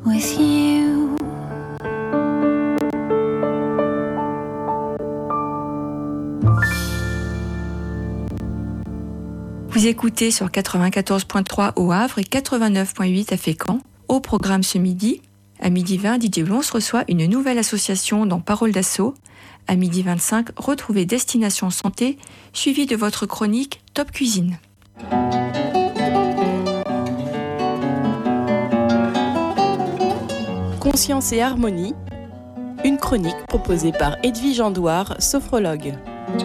with you. Vous écoutez sur 94.3 au Havre et 89.8 à Fécamp. Au programme ce midi, à midi 20, Didier Blonce reçoit une nouvelle association dans Parole d'Assaut. À midi 25, retrouvez Destination Santé, suivi de votre chronique Top Cuisine. Conscience et harmonie, une chronique proposée par Edwige Andouard, sophrologue.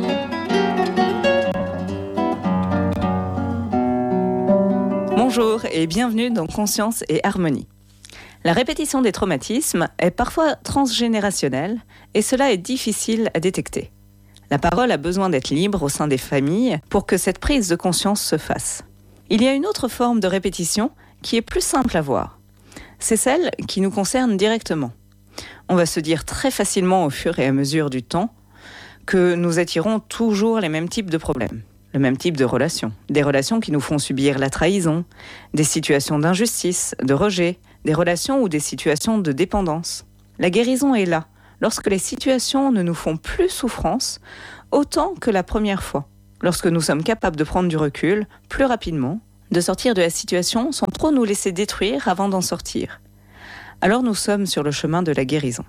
Bonjour et bienvenue dans Conscience et harmonie. La répétition des traumatismes est parfois transgénérationnelle et cela est difficile à détecter. La parole a besoin d'être libre au sein des familles pour que cette prise de conscience se fasse. Il y a une autre forme de répétition qui est plus simple à voir. C'est celle qui nous concerne directement. On va se dire très facilement au fur et à mesure du temps que nous attirons toujours les mêmes types de problèmes, le même type de relations. Des relations qui nous font subir la trahison, des situations d'injustice, de rejet, des relations ou des situations de dépendance. La guérison est là, lorsque les situations ne nous font plus souffrance, autant que la première fois. Lorsque nous sommes capables de prendre du recul, plus rapidement, de sortir de la situation sans trop nous laisser détruire avant d'en sortir. Alors nous sommes sur le chemin de la guérison.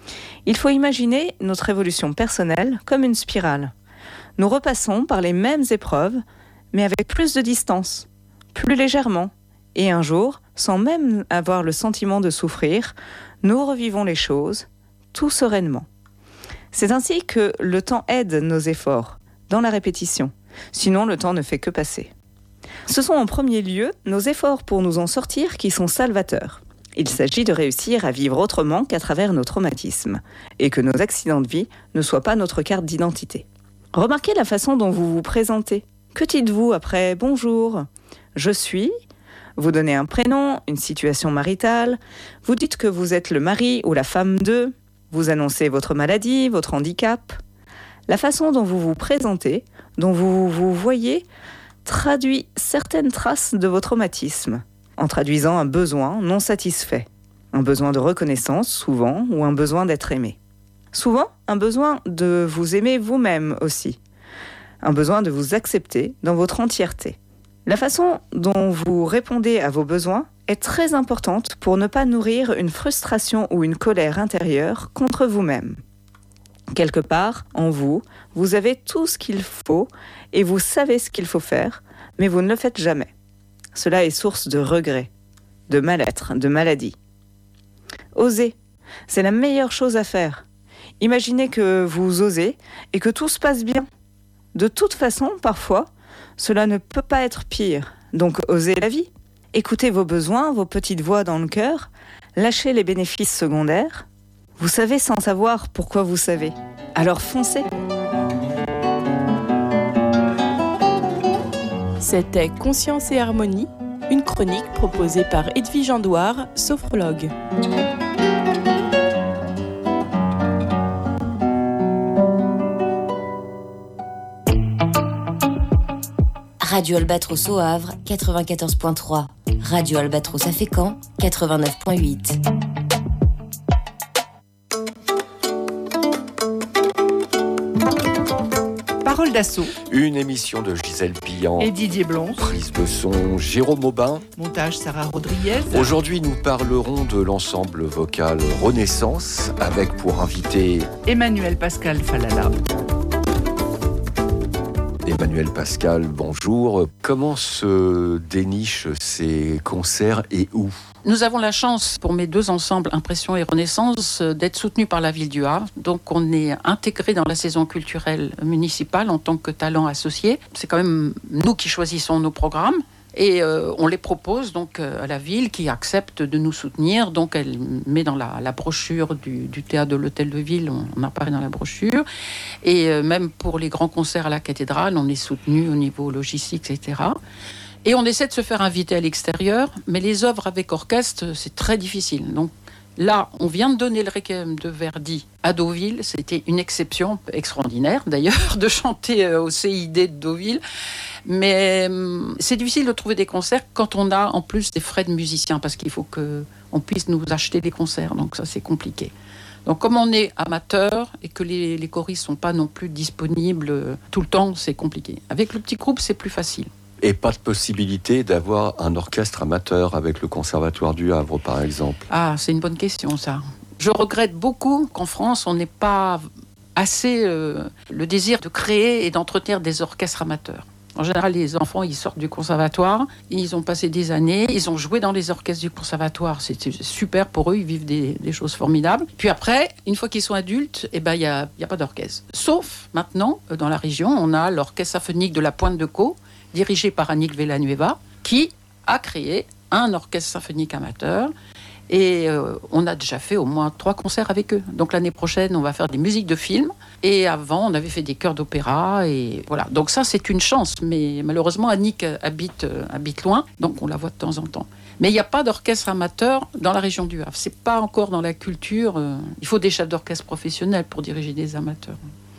Il faut imaginer notre évolution personnelle comme une spirale. Nous repassons par les mêmes épreuves, mais avec plus de distance, plus légèrement. Et un jour, sans même avoir le sentiment de souffrir, nous revivons les choses, tout sereinement. C'est ainsi que le temps aide nos efforts, dans la répétition. Sinon, le temps ne fait que passer. Ce sont en premier lieu nos efforts pour nous en sortir qui sont salvateurs. Il s'agit de réussir à vivre autrement qu'à travers nos traumatismes, et que nos accidents de vie ne soient pas notre carte d'identité. Remarquez la façon dont vous vous présentez. Que dites-vous après « bonjour » ? Je suis. Vous donnez un prénom, une situation maritale. Vous dites que vous êtes le mari ou la femme de. Vous annoncez votre maladie, votre handicap. La façon dont vous vous présentez, dont vous vous voyez, traduit certaines traces de vos traumatismes, en traduisant un besoin non satisfait. Un besoin de reconnaissance, souvent, ou un besoin d'être aimé. Souvent, un besoin de vous aimer vous-même aussi. Un besoin de vous accepter dans votre entièreté. La façon dont vous répondez à vos besoins est très importante pour ne pas nourrir une frustration ou une colère intérieure contre vous-même. Quelque part, en vous, vous avez tout ce qu'il faut et vous savez ce qu'il faut faire, mais vous ne le faites jamais. Cela est source de regrets, de mal-être, de maladie. Osez, c'est la meilleure chose à faire. Imaginez que vous osez et que tout se passe bien. De toute façon, parfois, cela ne peut pas être pire. Donc, osez la vie. Écoutez vos besoins, vos petites voix dans le cœur. Lâchez les bénéfices secondaires. Vous savez sans savoir pourquoi vous savez. Alors foncez. C'était Conscience et harmonie, une chronique proposée par Edwige Andouard, sophrologue. Radio Albatros au Havre, 94.3. Radio Albatros à Fécamp, 89.8. Parole d'assaut. Une émission de Gisèle Pillant Et Didier Blonce. Prise de son, Jérôme Aubin. Montage Sarah Rodriguez. Aujourd'hui, nous parlerons de l'ensemble vocal Renaissance, avec pour invité Emmanuel Pascal Falala. Emmanuel Pascal, bonjour. Comment se dénichent ces concerts et où ? Nous avons la chance, pour mes deux ensembles, Impression et Renaissance, d'être soutenus par la ville du Havre. Donc on est intégré dans la saison culturelle municipale en tant que talent associé. C'est quand même nous qui choisissons nos programmes. Et on les propose donc à la ville qui accepte de nous soutenir. Donc elle met dans la brochure du théâtre de l'Hôtel de Ville, on apparaît dans la brochure. Et même pour les grands concerts à la cathédrale, on est soutenu au niveau logistique, etc. Et on essaie de se faire inviter à l'extérieur, mais les œuvres avec orchestre, c'est très difficile. Donc Là, on vient de donner le Requiem de Verdi à Deauville. C'était une exception extraordinaire, d'ailleurs, de chanter au CID de Deauville. Mais c'est difficile de trouver des concerts quand on a en plus des frais de musiciens, parce qu'il faut qu'on puisse nous acheter des concerts. Donc ça, c'est compliqué. Donc comme on est amateur et que les choristes ne sont pas non plus disponibles tout le temps, c'est compliqué. Avec le petit groupe, c'est plus facile. Et pas de possibilité d'avoir un orchestre amateur avec le Conservatoire du Havre, par exemple? Ah, c'est une bonne question, ça. Je regrette beaucoup qu'en France, on n'ait pas assez le désir de créer et d'entretenir des orchestres amateurs. En général, les enfants, ils sortent du conservatoire, ils ont passé des années, ils ont joué dans les orchestres du conservatoire, c'était super pour eux, ils vivent des choses formidables. Puis après, une fois qu'ils sont adultes, il n'y a pas d'orchestre. Sauf maintenant, dans la région, on a l'orchestre symphonique de la Pointe de Caux, dirigé par Annick Villanueva, qui a créé un orchestre symphonique amateur. Et on a déjà fait au moins 3 concerts avec eux. Donc l'année prochaine, on va faire des musiques de films. Et avant, on avait fait des chœurs d'opéra. Et voilà. Donc ça, c'est une chance. Mais malheureusement, Annick habite loin. Donc on la voit de temps en temps. Mais il n'y a pas d'orchestre amateur dans la région du Havre. C'est pas encore dans la culture. Il faut des chefs d'orchestre professionnels pour diriger des amateurs.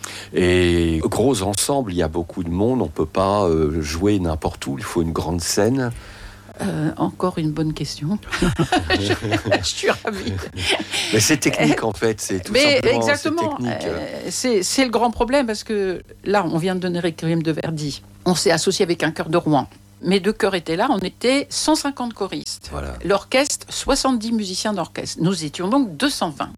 Et gros ensemble, il y a beaucoup de monde. On ne peut pas jouer n'importe où. Il faut une grande scène. Encore une bonne question. je suis ravie. Mais c'est technique en fait, c'est tout simplement exactement. C'est le grand problème parce que là, on vient de donner Requiem de Verdi. On s'est associé avec un chœur de Rouen. Mes 2 chœurs étaient là, on était 150 choristes. Voilà. L'orchestre, 70 musiciens d'orchestre. Nous étions donc 220.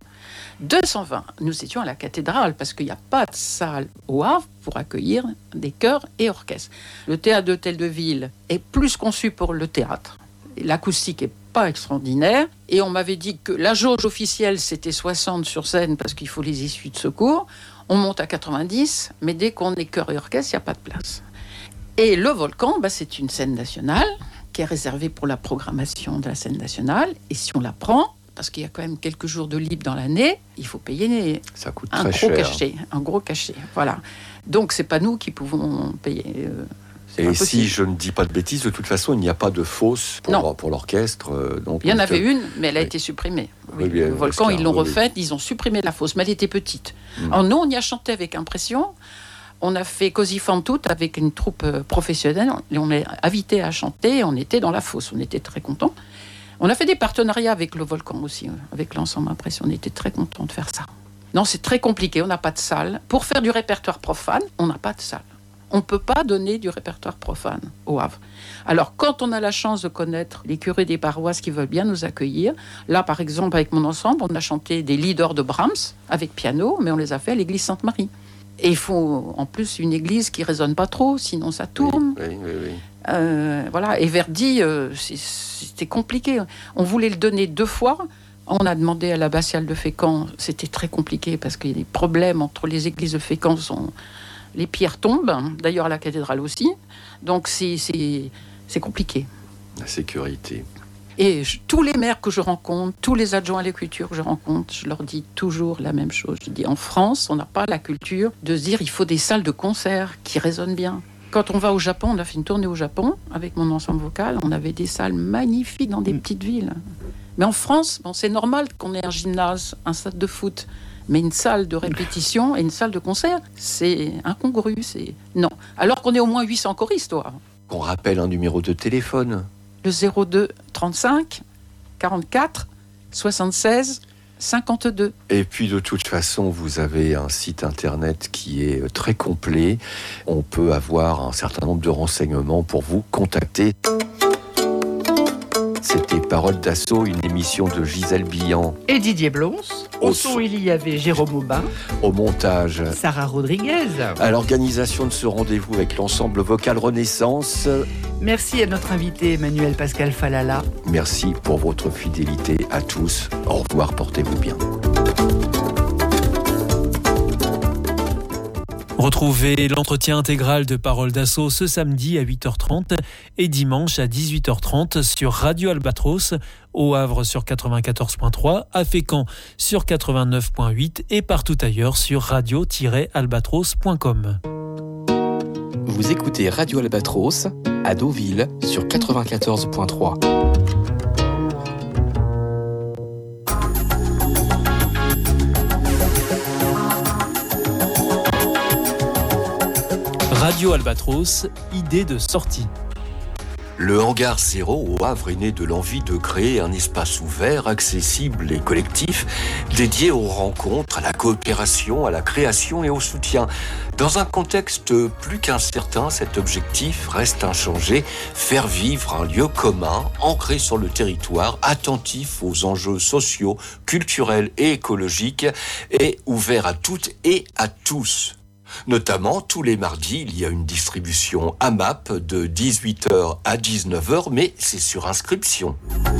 220. Nous étions à la cathédrale parce qu'il n'y a pas de salle au Havre pour accueillir des chœurs et orchestres. Le théâtre d'Hôtel de Ville est plus conçu pour le théâtre. L'acoustique n'est pas extraordinaire. Et on m'avait dit que la jauge officielle, c'était 60 sur scène parce qu'il faut les issues de secours. On monte à 90, mais dès qu'on est chœur et orchestre, il n'y a pas de place. Et le Volcan, c'est une scène nationale qui est réservée pour la programmation de la scène nationale. Et si on la prend, parce qu'il y a quand même quelques jours de libre dans l'année, il faut payer ça coûte un très gros cher. cachet. Un gros cachet, voilà. Donc, c'est pas nous qui pouvons payer. Et si je ne dis pas de bêtises, de toute façon, il n'y a pas de fosse pour l'orchestre. Donc il y en avait une, mais elle a été supprimée. Oui, le Volcan, Oscar, ils l'ont refaite, ils ont supprimé la fosse, mais elle était petite. Alors nous, on y a chanté avec impression. On a fait Così fan tutte avec une troupe professionnelle. Et on est invité à chanter. On était dans la fosse. On était très contents. On a fait des partenariats avec le Volcan aussi, avec l'ensemble Impression. On était très contents de faire ça. Non, c'est très compliqué. On n'a pas de salle. Pour faire du répertoire profane, on n'a pas de salle. On ne peut pas donner du répertoire profane au Havre. Alors, quand on a la chance de connaître les curés des paroisses qui veulent bien nous accueillir, là, par exemple, avec mon ensemble, on a chanté des lieders de Brahms avec piano, mais on les a fait à l'église Sainte-Marie. Et il faut en plus une église qui ne résonne pas trop, sinon ça tourne. Oui. Voilà. Et Verdi, c'était compliqué. On voulait le donner 2 fois. On a demandé à l'abbatiale de Fécamp, c'était très compliqué parce qu'il y a des problèmes entre les églises de Fécamp. Les pierres tombent, d'ailleurs à la cathédrale aussi. Donc c'est compliqué. La sécurité. Et tous les maires que je rencontre, tous les adjoints à la culture que je rencontre, je leur dis toujours la même chose. Je dis, en France, on n'a pas la culture de se dire il faut des salles de concert qui résonnent bien. Quand on va au Japon, on a fait une tournée au Japon avec mon ensemble vocal, on avait des salles magnifiques dans des petites villes. Mais en France, c'est normal qu'on ait un gymnase, un stade de foot, mais une salle de répétition et une salle de concert, c'est incongru, non. Alors qu'on est au moins 800 choristes, toi. Qu'on rappelle un numéro de téléphone. Le 02 35 44 76 52. Et puis de toute façon, vous avez un site internet qui est très complet. On peut avoir un certain nombre de renseignements pour vous contacter. C'était Parole d'Assaut, une émission de Gisèle Billan. Et Didier Blons. Au son, il y avait Jérôme Aubin. Au montage, Sarah Rodriguez. À l'organisation de ce rendez-vous avec l'ensemble vocal Renaissance. Merci à notre invité Emmanuel Pascal Falala. Merci pour votre fidélité à tous. Au revoir, portez-vous bien. Retrouvez l'entretien intégral de Parole d'Assaut ce samedi à 8h30 et dimanche à 18h30 sur Radio Albatros, au Havre sur 94.3, à Fécamp sur 89.8 et partout ailleurs sur radio-albatros.com. Vous écoutez Radio Albatros à Deauville sur 94.3. Radio Albatros, idée de sortie. Le Hangar Zéro au Havre est né de l'envie de créer un espace ouvert, accessible et collectif, dédié aux rencontres, à la coopération, à la création et au soutien. Dans un contexte plus qu'incertain, cet objectif reste inchangé, faire vivre un lieu commun, ancré sur le territoire, attentif aux enjeux sociaux, culturels et écologiques, et ouvert à toutes et à tous. Notamment, tous les mardis, il y a une distribution AMAP de 18h à 19h, mais c'est sur inscription.